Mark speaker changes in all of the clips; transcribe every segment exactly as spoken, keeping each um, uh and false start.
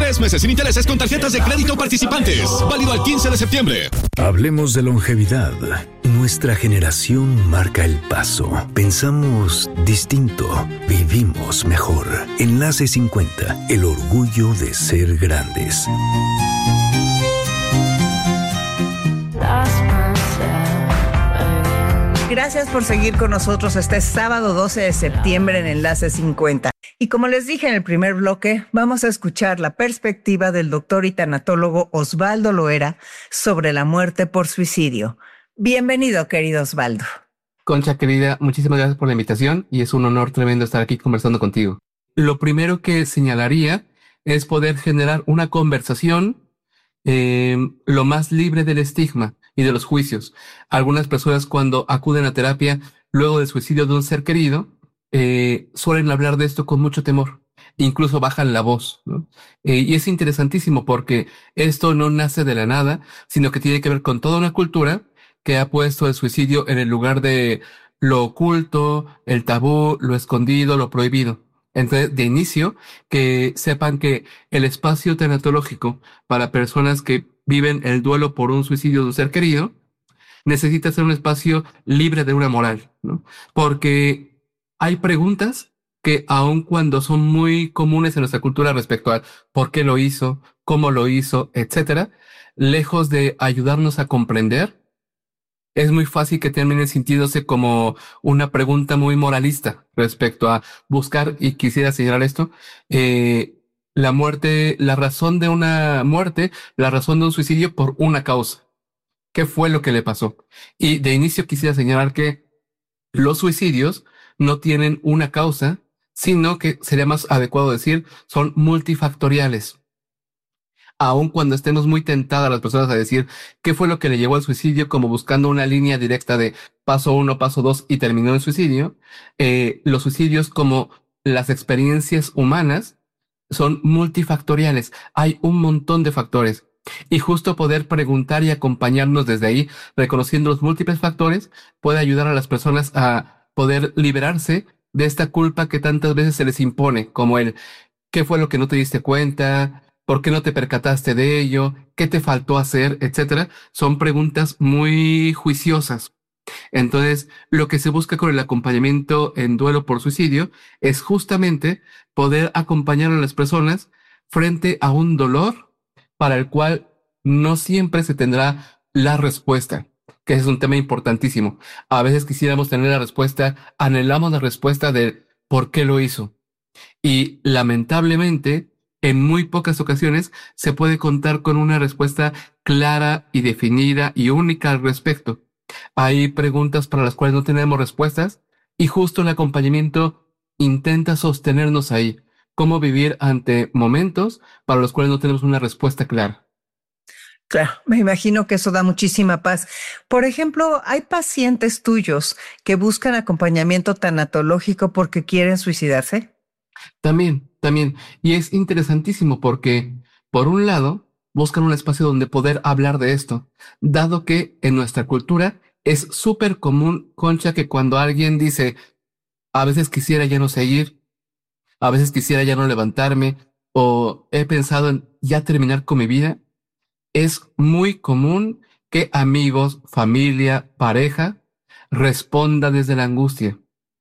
Speaker 1: Tres meses sin intereses con tarjetas de crédito participantes. Válido al quince de septiembre.
Speaker 2: Hablemos de longevidad. Nuestra generación marca el paso. Pensamos distinto. Vivimos mejor. Enlace cincuenta. El orgullo de ser grandes.
Speaker 3: Gracias por seguir con nosotros este sábado doce de septiembre en Enlace cincuenta. Y como les dije en el primer bloque, vamos a escuchar la perspectiva del doctor y tanatólogo Osvaldo Loera sobre la muerte por suicidio. Bienvenido, querido Osvaldo.
Speaker 4: Concha, querida, muchísimas gracias por la invitación y es un honor tremendo estar aquí conversando contigo. Lo primero que señalaría es poder generar una conversación eh, lo más libre del estigma y de los juicios. Algunas personas cuando acuden a terapia luego del suicidio de un ser querido, eh, suelen hablar de esto con mucho temor. Incluso bajan la voz, ¿no? Eh, y es interesantísimo porque esto no nace de la nada, sino que tiene que ver con toda una cultura que ha puesto el suicidio en el lugar de lo oculto, el tabú, lo escondido, lo prohibido. Entonces, de inicio, que sepan que el espacio tanatológico para personas que viven el duelo por un suicidio de un ser querido necesita ser un espacio libre de una moral, ¿no? Porque hay preguntas que aun cuando son muy comunes en nuestra cultura respecto a por qué lo hizo, cómo lo hizo, etcétera, lejos de ayudarnos a comprender, es muy fácil que termine sintiéndose como una pregunta muy moralista respecto a buscar, y quisiera señalar esto, eh, la muerte, la razón de una muerte, la razón de un suicidio por una causa. ¿Qué fue lo que le pasó? Y de inicio quisiera señalar que los suicidios no tienen una causa, sino que sería más adecuado decir son multifactoriales. Aun cuando estemos muy tentadas las personas a decir qué fue lo que le llevó al suicidio, como buscando una línea directa de paso uno, paso dos y terminó el suicidio, eh, los suicidios, como las experiencias humanas, son multifactoriales. Hay un montón de factores. Y justo poder preguntar y acompañarnos desde ahí, reconociendo los múltiples factores, puede ayudar a las personas a poder liberarse de esta culpa que tantas veces se les impone, como el ¿qué fue lo que no te diste cuenta? ¿Por qué no te percataste de ello? ¿Qué te faltó hacer? Etcétera. Son preguntas muy juiciosas. Entonces, lo que se busca con el acompañamiento en duelo por suicidio es justamente poder acompañar a las personas frente a un dolor para el cual no siempre se tendrá la respuesta, que es un tema importantísimo. A veces quisiéramos tener la respuesta, anhelamos la respuesta de ¿por qué lo hizo? Y lamentablemente, en muy pocas ocasiones se puede contar con una respuesta clara y definida y única al respecto. Hay preguntas para las cuales no tenemos respuestas y justo el acompañamiento intenta sostenernos ahí. Cómo vivir ante momentos para los cuales no tenemos una respuesta clara.
Speaker 3: Claro, me imagino que eso da muchísima paz. Por ejemplo, ¿hay pacientes tuyos que buscan acompañamiento tanatológico porque quieren suicidarse?
Speaker 4: También, también. Y es interesantísimo porque, por un lado, buscan un espacio donde poder hablar de esto, dado que en nuestra cultura es súper común, Concha, que cuando alguien dice, a veces quisiera ya no seguir, a veces quisiera ya no levantarme, o he pensado en ya terminar con mi vida, es muy común que amigos, familia, pareja, responda desde la angustia.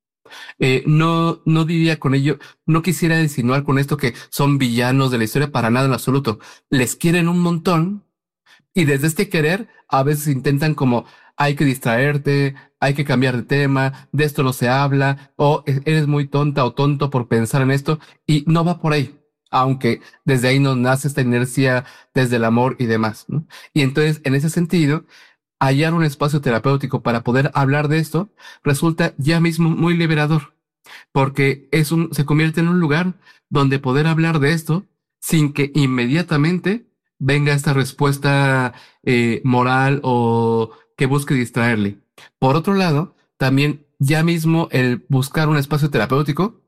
Speaker 4: Eh, no, no diría con ello, no quisiera insinuar con esto que son villanos de la historia, para nada en absoluto. Les quieren un montón y desde este querer a veces intentan como hay que distraerte, hay que cambiar de tema, de esto no se habla, o eres muy tonta o tonto por pensar en esto, y no va por ahí, aunque desde ahí nos nace esta inercia desde el amor y demás, ¿no? Y entonces, en ese sentido, hallar un espacio terapéutico para poder hablar de esto resulta ya mismo muy liberador, porque es un, se convierte en un lugar donde poder hablar de esto sin que inmediatamente venga esta respuesta eh, moral o que busque distraerle. Por otro lado, también ya mismo el buscar un espacio terapéutico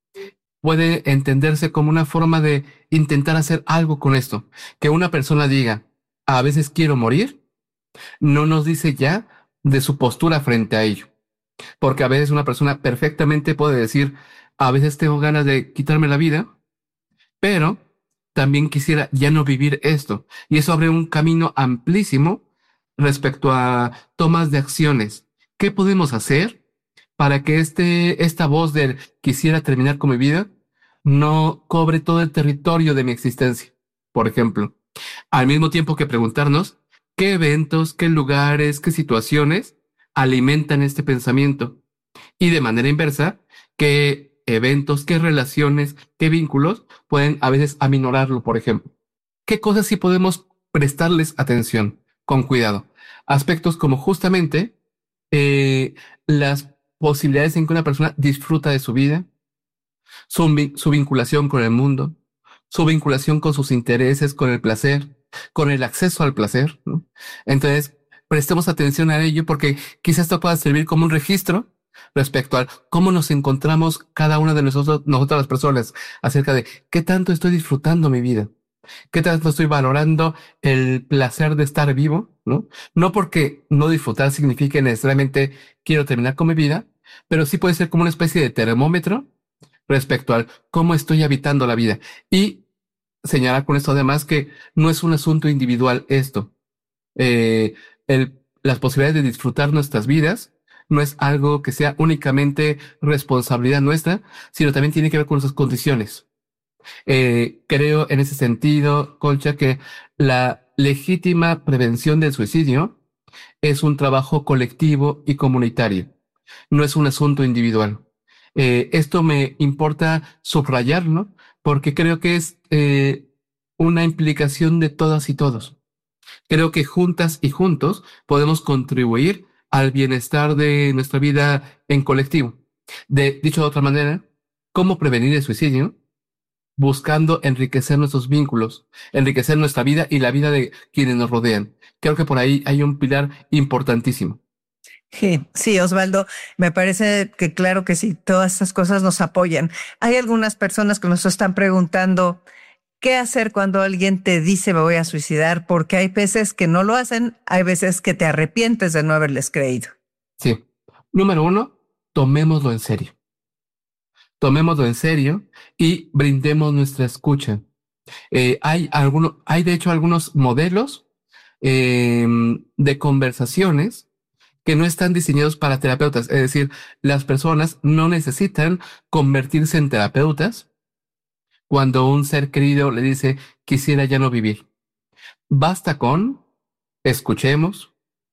Speaker 4: puede entenderse como una forma de intentar hacer algo con esto. Que una persona diga, a veces quiero morir, no nos dice ya de su postura frente a ello. Porque a veces una persona perfectamente puede decir, a veces tengo ganas de quitarme la vida, pero también quisiera ya no vivir esto. Y eso abre un camino amplísimo respecto a tomas de acciones. ¿Qué podemos hacer para que este, esta voz del quisiera terminar con mi vida no cobre todo el territorio de mi existencia? Por ejemplo, al mismo tiempo que preguntarnos qué eventos, qué lugares, qué situaciones alimentan este pensamiento. Y de manera inversa, qué eventos, qué relaciones, qué vínculos pueden a veces aminorarlo, por ejemplo. ¿Qué cosas sí podemos prestarles atención con cuidado? Aspectos como justamente eh, las posibilidades en que una persona disfruta de su vida, su, su vinculación con el mundo, su vinculación con sus intereses, con el placer, con el acceso al placer, ¿no? Entonces, prestemos atención a ello porque quizás esto pueda servir como un registro respecto a cómo nos encontramos cada una de nosotros, nosotras las personas, acerca de qué tanto estoy disfrutando mi vida, qué tanto estoy valorando el placer de estar vivo, ¿no? No porque no disfrutar signifique necesariamente quiero terminar con mi vida, pero sí puede ser como una especie de termómetro respecto al cómo estoy habitando la vida. Y señalar con esto además que no es un asunto individual esto. Eh, el, las posibilidades de disfrutar nuestras vidas no es algo que sea únicamente responsabilidad nuestra, sino también tiene que ver con nuestras condiciones. Eh, creo en ese sentido, Concha, que la legítima prevención del suicidio es un trabajo colectivo y comunitario. No es un asunto individual. Eh, esto me importa subrayarlo porque creo que es eh, una implicación de todas y todos. Creo que juntas y juntos podemos contribuir al bienestar de nuestra vida en colectivo. De, dicho de otra manera, ¿cómo prevenir el suicidio? Buscando enriquecer nuestros vínculos, enriquecer nuestra vida y la vida de quienes nos rodean. Creo que por ahí hay un pilar importantísimo.
Speaker 3: Sí, sí, Osvaldo, me parece que claro que sí, todas estas cosas nos apoyan. Hay algunas personas que nos están preguntando qué hacer cuando alguien te dice me voy a suicidar, porque hay veces que no lo hacen, hay veces que te arrepientes de no haberles creído.
Speaker 4: Sí. Número uno, tomémoslo en serio. Tomémoslo en serio y brindemos nuestra escucha. Eh, hay, alguno, hay de hecho algunos modelos eh, de conversaciones que no están diseñados para terapeutas. Es decir, las personas no necesitan convertirse en terapeutas cuando un ser querido le dice quisiera ya no vivir. Basta con escuchemos,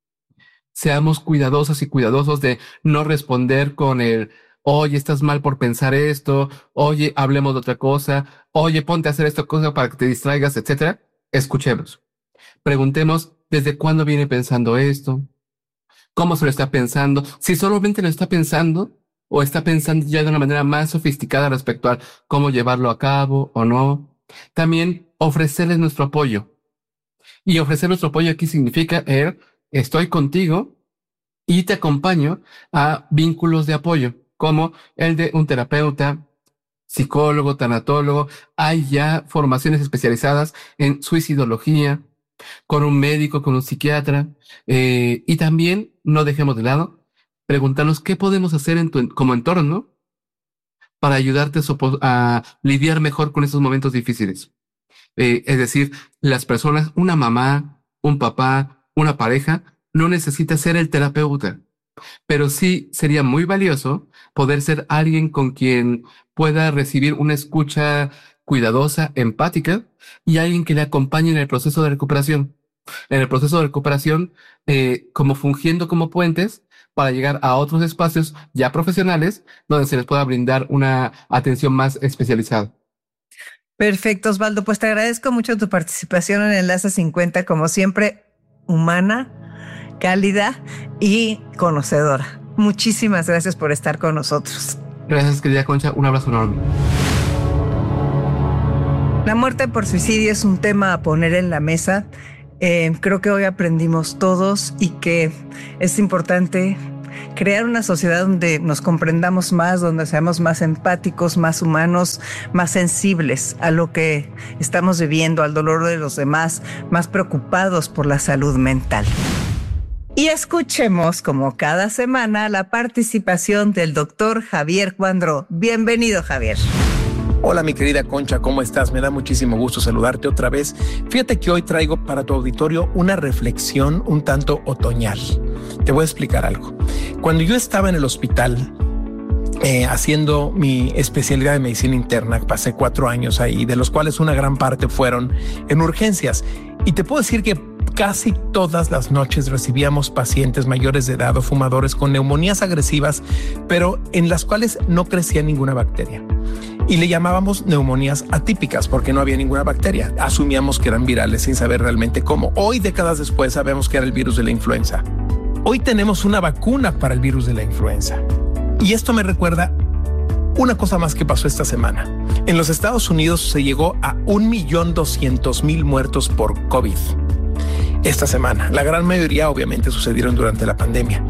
Speaker 4: seamos cuidadosas y cuidadosos de no responder con el oye, estás mal por pensar esto, oye, hablemos de otra cosa, oye, ponte a hacer esta cosa para que te distraigas, etcétera. Escuchemos. Preguntemos desde cuándo viene pensando esto, cómo se lo está pensando, si solamente lo está pensando o está pensando ya de una manera más sofisticada respecto a cómo llevarlo a cabo o no. También ofrecerles nuestro apoyo. Y ofrecer nuestro apoyo aquí significa el estoy contigo y te acompaño a vínculos de apoyo, como el de un terapeuta, psicólogo, tanatólogo. Hay ya formaciones especializadas en suicidología, con un médico, con un psiquiatra, eh, y también no dejemos de lado preguntarnos qué podemos hacer en tu, como entorno para ayudarte a, a lidiar mejor con esos momentos difíciles. Eh, es decir, las personas, una mamá, un papá, una pareja, no necesita ser el terapeuta, pero sí sería muy valioso poder ser alguien con quien pueda recibir una escucha cuidadosa, empática, y alguien que le acompañe en el proceso de recuperación. En el proceso de recuperación, eh, como fungiendo como puentes para llegar a otros espacios ya profesionales donde se les pueda brindar una atención más especializada.
Speaker 3: Perfecto, Osvaldo. Pues te agradezco mucho tu participación en Enlace cincuenta, como siempre, humana, cálida y conocedora. Muchísimas gracias por estar con nosotros.
Speaker 4: Gracias, querida Concha. Un abrazo enorme.
Speaker 3: La muerte por suicidio es un tema a poner en la mesa. Eh, creo que hoy aprendimos todos y que es importante crear una sociedad donde nos comprendamos más, donde seamos más empáticos, más humanos, más sensibles a lo que estamos viviendo, al dolor de los demás, más preocupados por la salud mental. Y escuchemos, como cada semana, la participación del doctor Javier Cuandró. Bienvenido, Javier.
Speaker 5: Hola mi querida Concha, ¿cómo estás? Me da muchísimo gusto saludarte otra vez. Fíjate que hoy traigo para tu auditorio una reflexión un tanto otoñal. Te voy a explicar algo. Cuando yo estaba en el hospital eh, haciendo mi especialidad de medicina interna, pasé cuatro años ahí, de los cuales una gran parte fueron en urgencias. Y te puedo decir que casi todas las noches recibíamos pacientes mayores de edad o fumadores con neumonías agresivas, pero en las cuales no crecía ninguna bacteria. Y le llamábamos neumonías atípicas porque no había ninguna bacteria. Asumíamos que eran virales sin saber realmente cómo. Hoy, décadas después, sabemos que era el virus de la influenza. Hoy tenemos una vacuna para el virus de la influenza. Y esto me recuerda una cosa más que pasó esta semana. En los Estados Unidos se llegó a un millón doscientos mil muertos por COVID esta semana. La gran mayoría obviamente sucedieron durante la pandemia.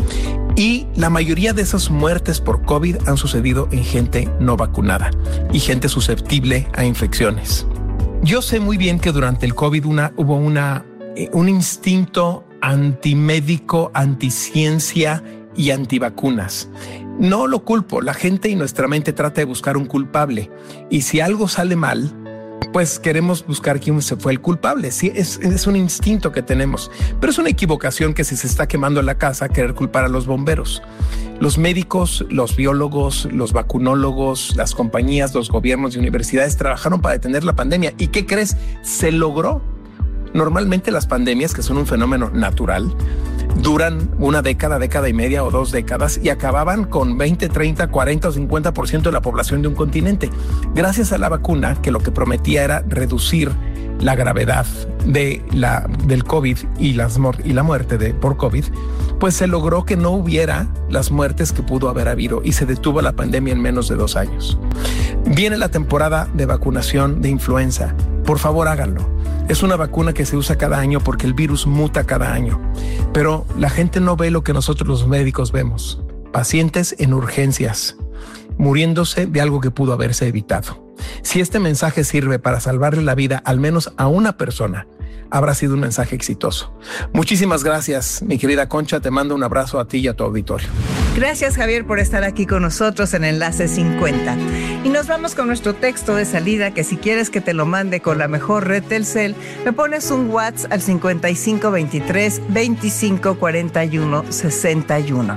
Speaker 5: Y la mayoría de esas muertes por COVID han sucedido en gente no vacunada y gente susceptible a infecciones. Yo sé muy bien que durante el COVID una, hubo una, eh, un instinto antimédico, anticiencia y antivacunas. No lo culpo, la gente y nuestra mente trata de buscar un culpable. Y si algo sale mal, pues queremos buscar quién se fue el culpable. Sí, es, es un instinto que tenemos, pero es una equivocación que si se está quemando la casa, querer culpar a los bomberos. Los médicos, los biólogos, los vacunólogos, las compañías, los gobiernos y universidades trabajaron para detener la pandemia. ¿Y qué crees? Se logró. Normalmente las pandemias, que son un fenómeno natural, duran una década, década y media o dos décadas y acababan con veinte, treinta, cuarenta o cincuenta por ciento de la población de un continente. Gracias a la vacuna, que lo que prometía era reducir la gravedad de la, del COVID y, las, y la muerte de, por COVID, pues se logró que no hubiera las muertes que pudo haber habido y se detuvo la pandemia en menos de dos años. Viene la temporada de vacunación de influenza. Por favor, háganlo. Es una vacuna que se usa cada año porque el virus muta cada año. Pero la gente no ve lo que nosotros los médicos vemos. Pacientes en urgencias, muriéndose de algo que pudo haberse evitado. Si este mensaje sirve para salvarle la vida al menos a una persona, habrá sido un mensaje exitoso. Muchísimas gracias, mi querida Concha. Te mando un abrazo a ti y a tu auditorio.
Speaker 3: Gracias, Javier, por estar aquí con nosotros en Enlace cincuenta. Y nos vamos con nuestro texto de salida, que si quieres que te lo mande con la mejor red Telcel, me pones un WhatsApp al cincuenta y cinco veintitrés veinticinco cuarenta y uno sesenta y uno.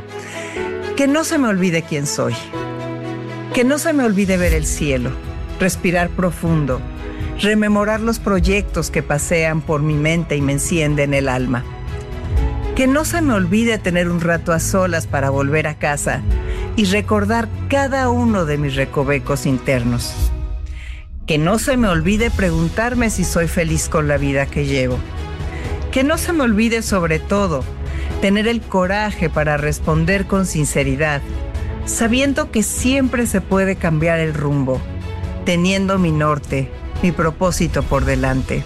Speaker 3: Que no se me olvide quién soy. Que no se me olvide ver el cielo, respirar profundo, rememorar los proyectos que pasean por mi mente y me encienden el alma. Que no se me olvide tener un rato a solas para volver a casa y recordar cada uno de mis recovecos internos. Que no se me olvide preguntarme si soy feliz con la vida que llevo. Que no se me olvide, sobre todo, tener el coraje para responder con sinceridad, sabiendo que siempre se puede cambiar el rumbo, teniendo mi norte, mi propósito por delante.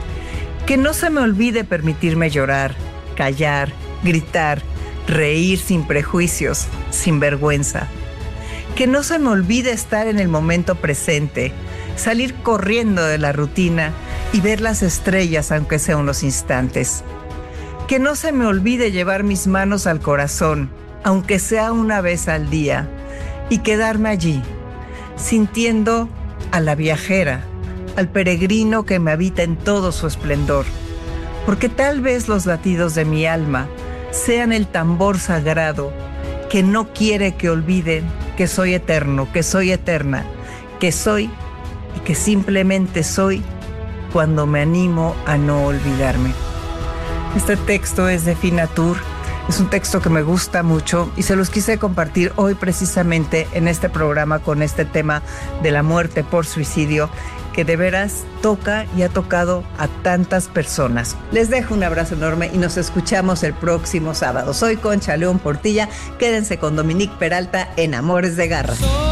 Speaker 3: Que no se me olvide permitirme llorar, callar, gritar, reír sin prejuicios, sin vergüenza. Que no se me olvide estar en el momento presente, salir corriendo de la rutina y ver las estrellas aunque sea unos instantes. Que no se me olvide llevar mis manos al corazón, aunque sea una vez al día, y quedarme allí, sintiendo a la viajera, al peregrino que me habita en todo su esplendor, porque tal vez los latidos de mi alma sean el tambor sagrado que no quiere que olviden que soy eterno, que soy eterna, que soy y que simplemente soy cuando me animo a no olvidarme. Este texto es de Finatur. Es un texto que me gusta mucho y se los quise compartir hoy precisamente en este programa con este tema de la muerte por suicidio, que de veras toca y ha tocado a tantas personas. Les dejo un abrazo enorme y nos escuchamos el próximo sábado. Soy Concha León Portilla. Quédense con Dominique Peralta en Amores de Garra.